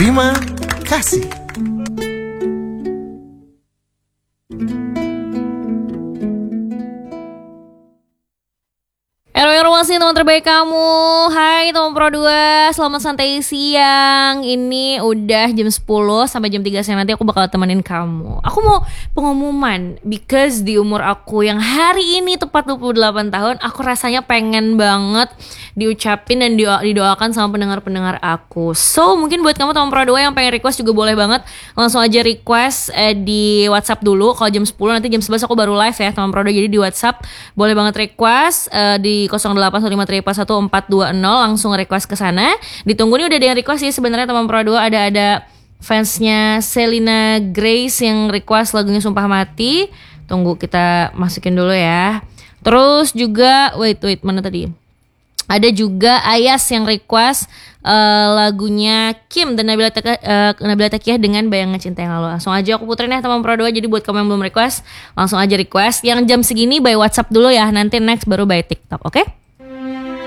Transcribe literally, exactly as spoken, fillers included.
Terima kasih. Halo masih teman terbaik kamu. Hai teman Pro dua, selamat santai siang. Ini udah jam sepuluh sampai jam tiga siang, nanti aku bakal temenin kamu. Aku mau pengumuman, because di umur aku yang hari ini tepat dua puluh delapan tahun, aku rasanya pengen banget diucapin dan didoakan sama pendengar-pendengar aku. So mungkin buat kamu teman Pro dua yang pengen request juga boleh banget. Langsung aja request eh, di WhatsApp dulu. Kalau jam sepuluh, nanti jam sebelas aku baru live ya teman Pro dua. Jadi di WhatsApp boleh banget request eh, di nol delapan satu lima tiga satu empat dua nol, langsung request ke sana. Ditunggu nih, udah ada yang request sih sebenarnya teman Pro dua. Ada ada fansnya Selina Grace yang request lagunya Sumpah Mati. Tunggu kita masukin dulu ya. Terus juga wait wait mana tadi? Ada juga Ayas yang request uh, lagunya Kim dan Nabila Teka, uh, Nabila Takiah dengan Bayangan Cinta Yang Lalu. Langsung aja aku puterin ya teman Pro dua. Jadi buat kamu yang belum request, langsung aja request. Yang jam segini by WhatsApp dulu ya. Nanti next baru by TikTok, oke? Okay?